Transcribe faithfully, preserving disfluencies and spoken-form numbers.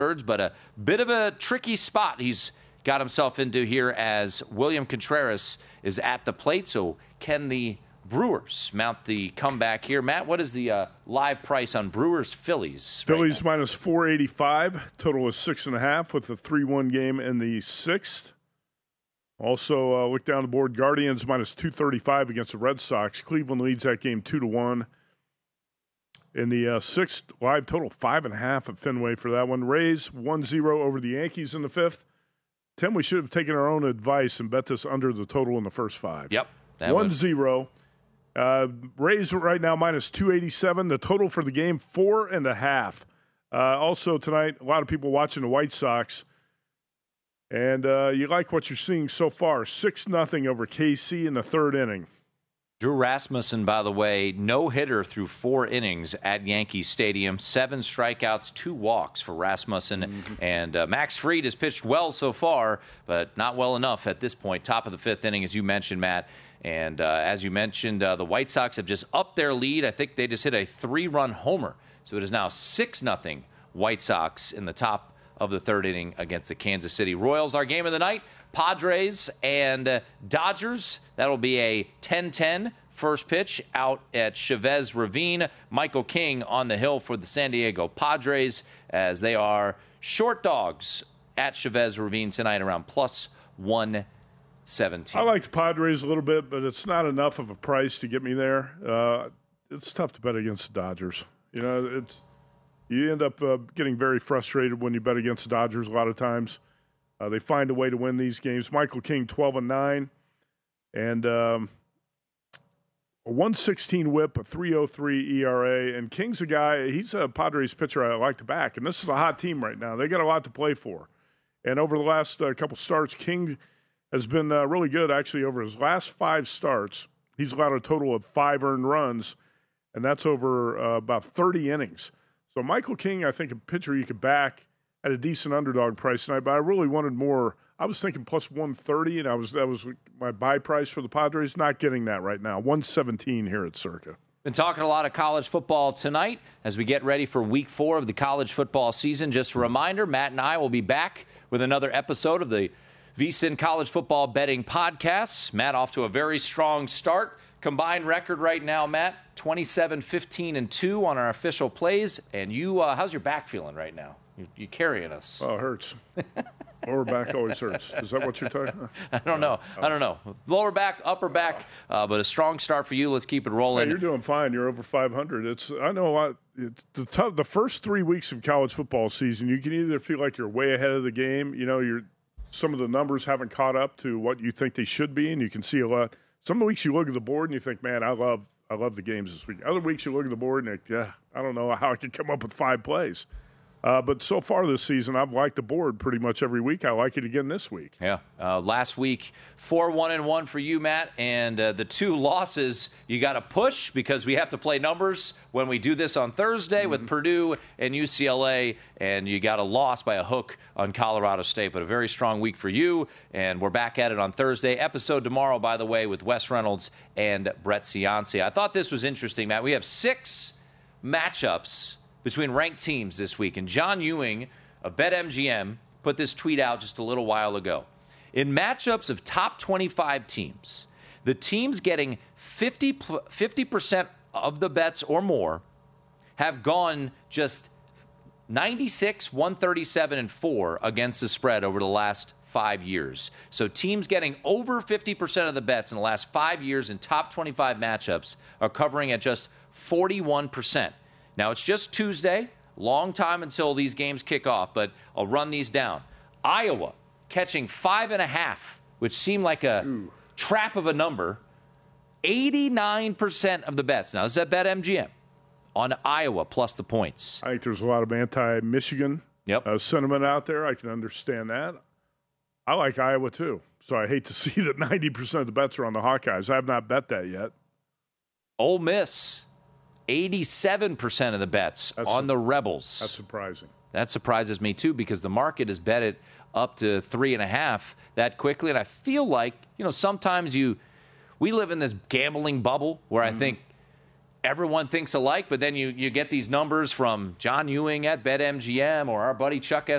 Birds, but a bit of a tricky spot he's got himself into here as William Contreras is at the plate. So can the Brewers mount the comeback here? Matt, what is the uh, live price on Brewers Phillies? Phillies right minus four eighty-five. Total is six and a half with a three one game in the sixth. Also, uh, look down the board. Guardians minus two thirty-five against the Red Sox. Cleveland leads that game two to one. In the uh, sixth, live total five and a half at Fenway for that one. Rays one zero over the Yankees in the fifth. Tim, we should have taken our own advice and bet this under the total in the first five. Yep. one zero. Uh, Rays right now minus two eighty-seven. The total for the game, four and a half. Uh, also tonight, a lot of people watching the White Sox. And uh, you like what you're seeing so far. six nothing over K C in the third inning. Drew Rasmussen, by the way, no-hitter through four innings at Yankee Stadium. Seven strikeouts, two walks for Rasmussen. Mm-hmm. And uh, Max Fried has pitched well so far, but not well enough at this point. Top of the fifth inning, as you mentioned, Matt. And uh, as you mentioned, uh, the White Sox have just upped their lead. I think they just hit a three-run homer. So it is now six nothing White Sox in the top of the third inning against the Kansas City Royals. Our game of the night, Padres and uh, Dodgers. That'll be a ten ten first pitch out at Chavez Ravine. Michael King on the hill for the San Diego Padres as they are short dogs at Chavez Ravine tonight around plus one seventeen. I like the Padres a little bit, but it's not enough of a price to get me there. Uh, it's tough to bet against the Dodgers. You know, it's you end up uh, getting very frustrated when you bet against the Dodgers a lot of times. Uh, they find a way to win these games. Michael King, twelve and nine, and um, a one sixteen whip, a three oh three E R A. And King's a guy, he's a Padres pitcher I like to back. And this is a hot team right now. They got a lot to play for. And over the last uh, couple starts, King has been uh, really good, actually, over his last five starts. He's allowed a total of five earned runs, and that's over uh, about thirty innings. So Michael King, I think, a pitcher you could back at a decent underdog price tonight, but I really wanted more. I was thinking plus one thirty, and I was that was my buy price for the Padres. Not getting that right now. one seventeen here at Circa. Been talking a lot of college football tonight as we get ready for week four of the college football season. Just a reminder, Matt and I will be back with another episode of the V S I N College Football Betting Podcast. Matt off to a very strong start. Combined record right now, Matt, twenty-seven, fifteen, and two on our official plays. And you, uh, how's your back feeling right now? You're, you're carrying us. Oh, it hurts. Lower back always hurts. Is that what you're talking about? I don't know. I don't know. Lower back, upper back, uh, but a strong start for you. Let's keep it rolling. Hey, you're doing fine. You're over five hundred. It's I know a lot. It's the, t- the first three weeks of college football season, you can either feel like you're way ahead of the game. You know, you're some of the numbers haven't caught up to what you think they should be, and you can see a lot. Some of the weeks you look at the board and you think, man, I love I love the games this week. Other weeks you look at the board and you think, yeah, I don't know how I could come up with five plays. Uh, but so far this season, I've liked the board pretty much every week. I like it again this week. Yeah. Uh, last week, four one and one for you, Matt. And uh, the two losses, you got to push because we have to play numbers when we do this on Thursday mm-hmm. with Purdue and U C L A. And you got a loss by a hook on Colorado State. But a very strong week for you. And we're back at it on Thursday. Episode tomorrow, by the way, with Wes Reynolds and Brett Ciancia. I thought this was interesting, Matt. We have six matchups between ranked teams this week. And John Ewing of BetMGM put this tweet out just a little while ago. In matchups of top twenty-five teams, the teams getting fifty percent of the bets or more have gone just ninety-six, one thirty-seven, and four against the spread over the last five years. So teams getting over fifty percent of the bets in the last five years in top twenty-five matchups are covering at just forty-one percent. Now, it's just Tuesday, long time until these games kick off, but I'll run these down. Iowa catching five and a half, which seemed like a Ooh. trap of a number. eighty-nine percent of the bets. Now, this is at BetMGM on Iowa plus the points. I think there's a lot of anti-Michigan yep. uh, sentiment out there. I can understand that. I like Iowa, too. So I hate to see that ninety percent of the bets are on the Hawkeyes. I have not bet that yet. Ole Miss. eighty-seven percent of the bets that's on the Rebels. That's surprising. That surprises me, too, because the market has bet it up to three and a half that quickly. And I feel like, you know, sometimes you we live in this gambling bubble where mm-hmm. I think everyone thinks alike, but then you, you get these numbers from John Ewing at BetMGM or our buddy Chuck